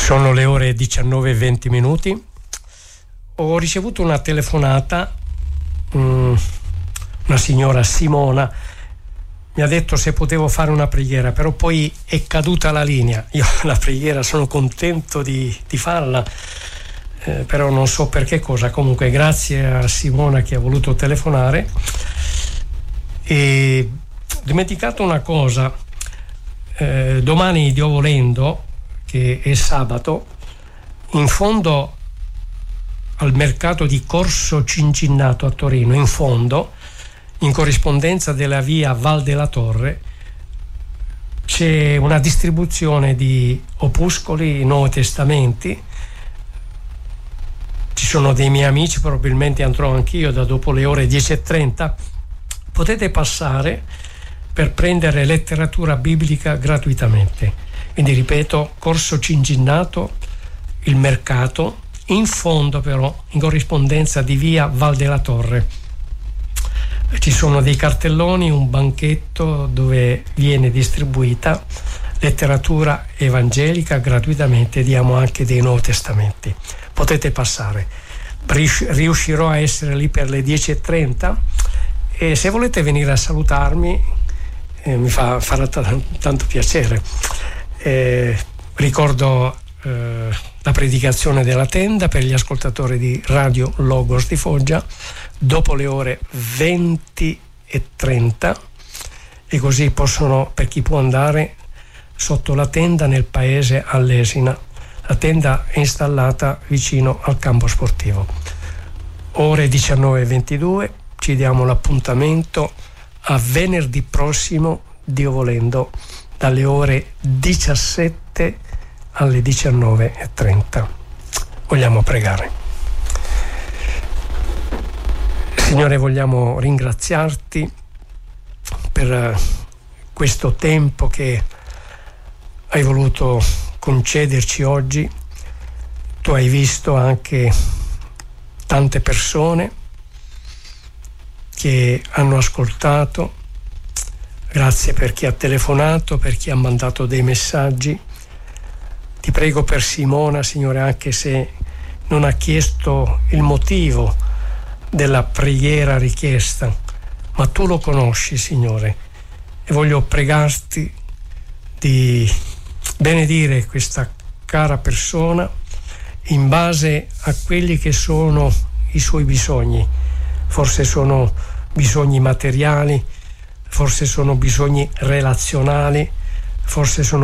Sono le ore 19:20. Ho ricevuto una telefonata, una signora Simona mi ha detto se potevo fare una preghiera, però poi è caduta la linea. Io la preghiera sono contento di farla, però non so per che cosa. Comunque grazie a Simona che ha voluto telefonare. E ho dimenticato una cosa, domani, Dio volendo, che è sabato, in fondo al mercato di Corso Cincinnato a Torino, in fondo, in corrispondenza della via Val della Torre, c'è una distribuzione di opuscoli, Nuovi Testamenti. Ci sono dei miei amici, probabilmente andrò anch'io da dopo le ore 10:30. Potete passare per prendere letteratura biblica gratuitamente. Quindi ripeto, Corso Cincinnato, il mercato, in fondo però in corrispondenza di via Val della Torre. Ci sono dei cartelloni, un banchetto dove viene distribuita letteratura evangelica gratuitamente. Diamo anche dei Nuovi Testamenti. Potete passare. Riuscirò a essere lì per le 10:30 e se volete venire a salutarmi mi farà tanto piacere. Ricordo la predicazione della tenda per gli ascoltatori di Radio Logos di Foggia dopo le ore 20:30, e così possono, per chi può andare sotto la tenda nel paese all'Esina. La tenda è installata vicino al campo sportivo. Ore 19:22, ci diamo l'appuntamento a venerdì prossimo, Dio volendo, dalle ore 17 alle 19:30. Vogliamo pregare. Signore, vogliamo ringraziarti per questo tempo che hai voluto concederci oggi. Tu hai visto anche tante persone che hanno ascoltato. Grazie per chi ha telefonato, per chi ha mandato dei messaggi. Ti prego per Simona, Signore, anche se non ha chiesto il motivo della preghiera richiesta, ma tu lo conosci, Signore, e voglio pregarti di benedire questa cara persona in base a quelli che sono i suoi bisogni. Forse sono bisogni materiali, forse sono bisogni relazionali, forse sono